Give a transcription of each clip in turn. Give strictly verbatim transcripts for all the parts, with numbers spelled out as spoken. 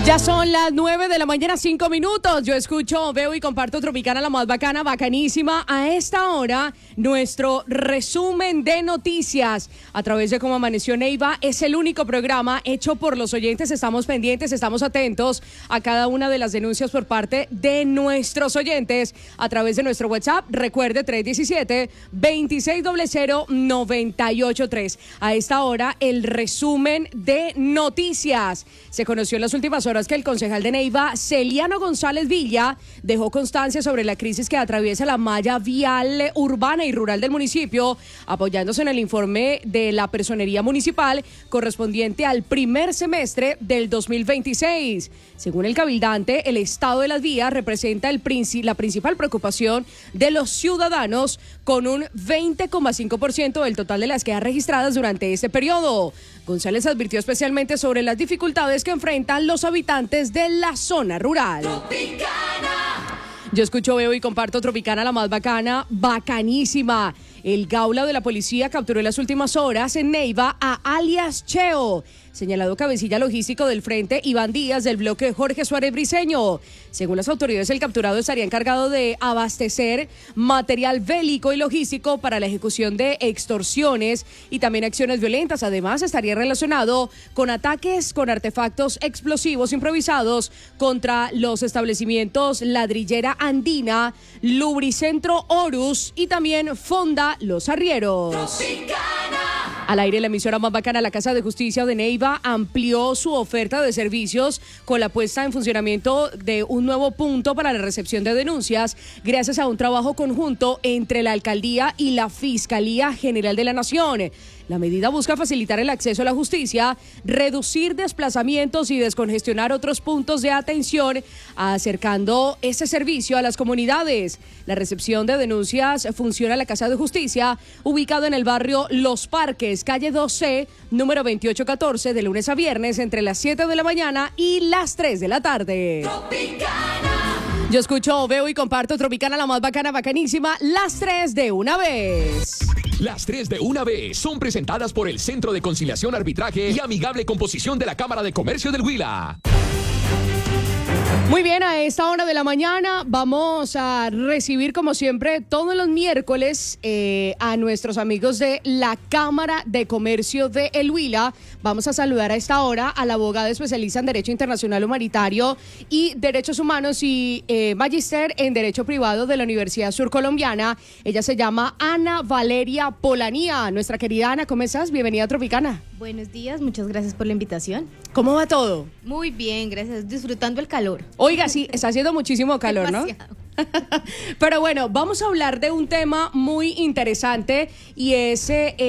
Ya son las nueve de la mañana, cinco minutos. Yo escucho, veo y comparto Tropicana, la más bacana, bacanísima. A esta hora, nuestro resumen de noticias a través de Cómo Amaneció Neiva. Es el único programa hecho por los oyentes. Estamos pendientes, estamos atentos a cada una de las denuncias por parte de nuestros oyentes a través de nuestro WhatsApp. Recuerde, tres uno siete, dos seis cero cero, nueve ocho tres. A esta hora, el resumen de noticias. Se conoció en las últimas horas que el concejal de Neiva, Celiano González Villa, dejó constancia sobre la crisis que atraviesa la malla vial urbana y rural del municipio, apoyándose en el informe de la Personería Municipal correspondiente al primer semestre del dos mil veintiséis. Según el cabildante, el estado de las vías representa el princi- la principal preocupación de los ciudadanos, con un veinte coma cinco por ciento del total de las quejas registradas durante este periodo. González advirtió especialmente sobre las dificultades que enfrentan los habitantes de la zona rural. Tropicana. Yo escucho, veo y comparto Tropicana, la más bacana, bacanísima. El Gaula de la policía capturó en las últimas horas en Neiva a alias Cheo, señalado cabecilla logístico del Frente Iván Díaz del bloque Jorge Suárez Briceño. Según las autoridades, el capturado estaría encargado de abastecer material bélico y logístico para la ejecución de extorsiones y también acciones violentas. Además, estaría relacionado con ataques con artefactos explosivos improvisados contra los establecimientos Ladrillera Andina, Lubricentro Horus y también Fonda Los Arrieros. Tropicana. Al aire, la emisora más bacana, la Casa de Justicia de Neiva amplió su oferta de servicios con la puesta en funcionamiento de un nuevo punto para la recepción de denuncias, gracias a un trabajo conjunto entre la Alcaldía y la Fiscalía General de la Nación. La medida busca facilitar el acceso a la justicia, reducir desplazamientos y descongestionar otros puntos de atención, acercando ese servicio a las comunidades. La recepción de denuncias funciona en la Casa de Justicia, ubicado en el barrio Los Parques, calle dos C, número veintiocho catorce, de lunes a viernes, entre las siete de la mañana y las tres de la tarde. Tropicana. Yo escucho, veo y comparto Tropicana, la más bacana, bacanísima, las tres de una vez. Las tres de una vez son presentadas por el Centro de Conciliación, Arbitraje y Amigable Composición de la Cámara de Comercio del Huila. Muy bien, a esta hora de la mañana vamos a recibir, como siempre, todos los miércoles eh, a nuestros amigos de la Cámara de Comercio de El Huila. Vamos a saludar a esta hora a la abogada especialista en Derecho Internacional Humanitario y Derechos Humanos y eh, Magíster en Derecho Privado de la Universidad Surcolombiana. Ella se llama Ana Valeria Polanía. Nuestra querida Ana, ¿cómo estás? Bienvenida a Tropicana. Buenos días, muchas gracias por la invitación. ¿Cómo va todo? Muy bien, gracias. Disfrutando el calor. Oiga, sí, está haciendo muchísimo calor, Demasiado. ¿no? Pero bueno, vamos a hablar de un tema muy interesante y es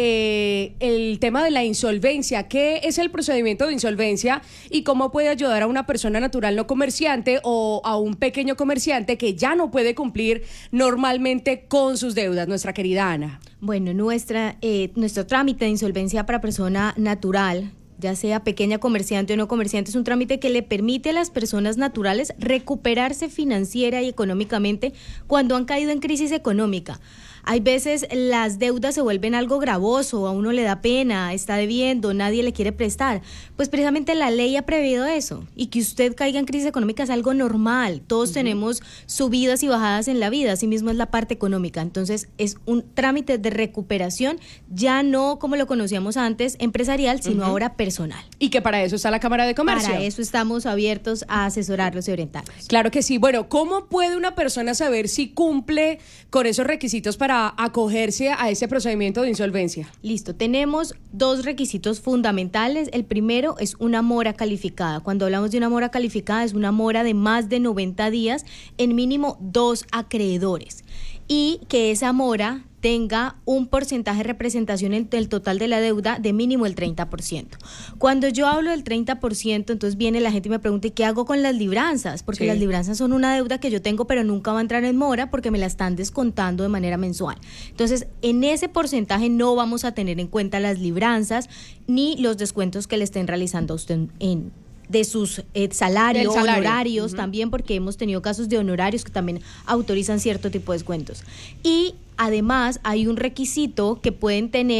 eh, el tema de la insolvencia. ¿Qué es el procedimiento de insolvencia y cómo puede ayudar a una persona natural no comerciante o a un pequeño comerciante que ya no puede cumplir normalmente con sus deudas? Nuestra querida Ana. Bueno, nuestra, eh, nuestro trámite de insolvencia para persona natural, ya sea pequeña comerciante o no comerciante, es un trámite que le permite a las personas naturales recuperarse financiera y económicamente cuando han caído en crisis económica. Hay veces las deudas se vuelven algo gravoso, a uno le da pena, está debiendo, nadie le quiere prestar. Pues precisamente la ley ha previsto eso, y que usted caiga en crisis económica es algo normal. Todos uh-huh. tenemos subidas y bajadas en la vida, así mismo es la parte económica. Entonces es un trámite de recuperación, ya no como lo conocíamos antes, empresarial, sino uh-huh. ahora personal. Y que para eso está la Cámara de Comercio. Para eso estamos abiertos a asesorarlos y orientarlos. Claro que sí. Bueno, ¿cómo puede una persona saber si cumple con esos requisitos para para acogerse a ese procedimiento de insolvencia? Listo, tenemos dos requisitos fundamentales. El primero es una mora calificada. Cuando hablamos de una mora calificada, es una mora de más de noventa días en mínimo dos acreedores, y que esa mora tenga un porcentaje de representación del total de la deuda de mínimo el treinta por ciento. Cuando yo hablo del treinta por ciento, entonces viene la gente y me pregunta, ¿y qué hago con las libranzas? Porque sí. las libranzas son una deuda que yo tengo, pero nunca va a entrar en mora porque me la están descontando de manera mensual. Entonces, en ese porcentaje no vamos a tener en cuenta las libranzas ni los descuentos que le estén realizando a usted en de sus eh, salarios, salario. honorarios uh-huh. también, porque hemos tenido casos de honorarios que también autorizan cierto tipo de descuentos. Y además hay un requisito que pueden tener